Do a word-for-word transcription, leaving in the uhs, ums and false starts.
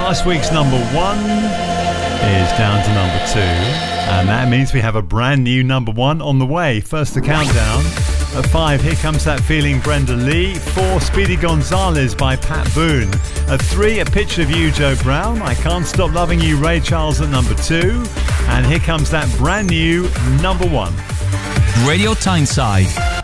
Last week's number one is down to number two, and that means we have a brand new number one on the way. First, the countdown. At five, Here Comes That Feeling, Brenda Lee. Four, Speedy Gonzales by Pat Boone. At three, A Picture of You, Joe Brown. I Can't Stop Loving You, Ray Charles at number two. And here comes that brand new number one. Radio Tyneside.